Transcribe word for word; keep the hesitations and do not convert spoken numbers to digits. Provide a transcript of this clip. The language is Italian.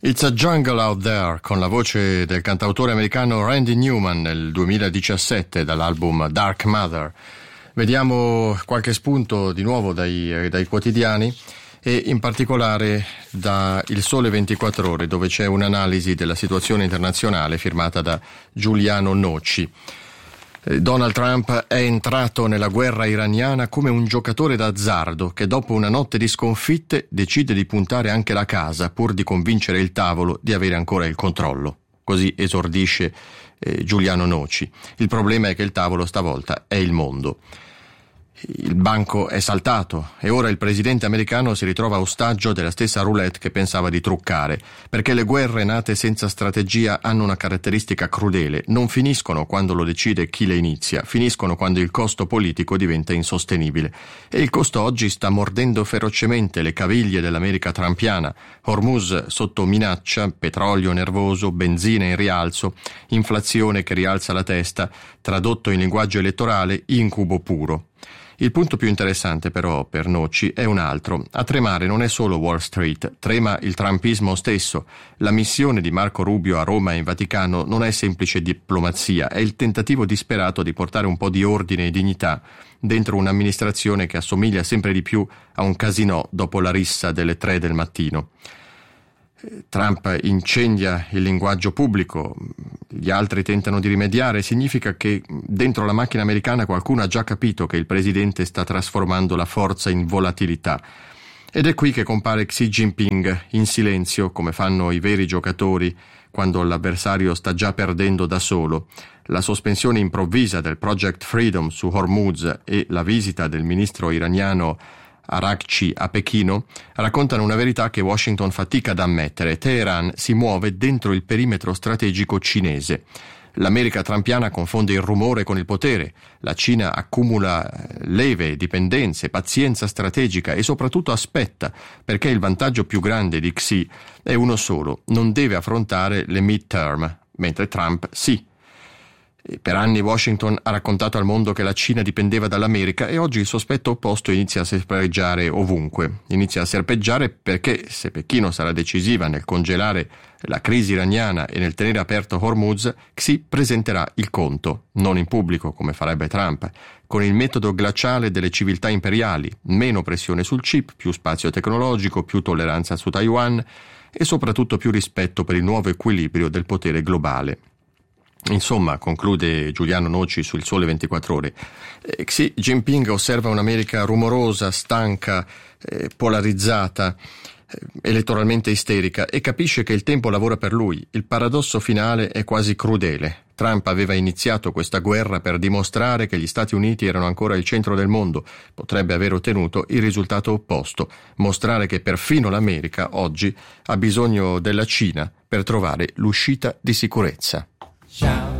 It's a Jungle Out There, con la voce del cantautore americano Randy Newman nel duemiladiciassette dall'album Dark Mother. Vediamo qualche spunto di nuovo dai, dai quotidiani e in particolare da Il Sole ventiquattro Ore, dove c'è un'analisi della situazione internazionale firmata da Giuliano Noci. Donald Trump è entrato nella guerra iraniana come un giocatore d'azzardo che dopo una notte di sconfitte decide di puntare anche la casa pur di convincere il tavolo di avere ancora il controllo. Così esordisce eh, Giuliano Noci. Il problema è che il tavolo stavolta è il mondo. Il banco è saltato e ora il presidente americano si ritrova ostaggio della stessa roulette che pensava di truccare, perché le guerre nate senza strategia hanno una caratteristica crudele: non finiscono quando lo decide chi le inizia, finiscono quando il costo politico diventa insostenibile. E il costo oggi sta mordendo ferocemente le caviglie dell'America trumpiana. Hormuz sotto minaccia, petrolio nervoso, benzina in rialzo, inflazione che rialza la testa, tradotto in linguaggio elettorale, incubo puro. Il punto più interessante però per Noci è un altro. A tremare non è solo Wall Street, trema il trumpismo stesso. La missione di Marco Rubio a Roma e in Vaticano non è semplice diplomazia, è il tentativo disperato di portare un po' di ordine e dignità dentro un'amministrazione che assomiglia sempre di più a un casinò dopo la rissa delle tre del mattino. Trump incendia il linguaggio pubblico, gli altri tentano di rimediare. Significa che dentro la macchina americana qualcuno ha già capito che il presidente sta trasformando la forza in volatilità. Ed è qui che compare Xi Jinping in silenzio, come fanno i veri giocatori quando l'avversario sta già perdendo da solo. La sospensione improvvisa del Project Freedom su Hormuz e la visita del ministro iraniano Araghchi a Pechino raccontano una verità che Washington fatica ad ammettere. Teheran si muove dentro il perimetro strategico cinese. L'America trumpiana confonde il rumore con il potere. La Cina accumula leve, dipendenze, pazienza strategica e soprattutto aspetta, perché il vantaggio più grande di Xi è uno solo: non deve affrontare le midterm, mentre Trump sì. Per anni Washington ha raccontato al mondo che la Cina dipendeva dall'America e oggi il sospetto opposto inizia a serpeggiare ovunque. Inizia a serpeggiare perché se Pechino sarà decisiva nel congelare la crisi iraniana e nel tenere aperto Hormuz, Xi presenterà il conto, non in pubblico come farebbe Trump, con il metodo glaciale delle civiltà imperiali: meno pressione sul chip, più spazio tecnologico, più tolleranza su Taiwan e soprattutto più rispetto per il nuovo equilibrio del potere globale. Insomma, conclude Giuliano Noci sul Sole ventiquattro Ore, eh, Xi Jinping osserva un'America rumorosa, stanca, eh, polarizzata, eh, elettoralmente isterica, e capisce che il tempo lavora per lui. Il paradosso finale è quasi crudele. Trump aveva iniziato questa guerra per dimostrare che gli Stati Uniti erano ancora il centro del mondo. Potrebbe aver ottenuto il risultato opposto: mostrare che perfino l'America oggi ha bisogno della Cina per trovare l'uscita di sicurezza. Shout.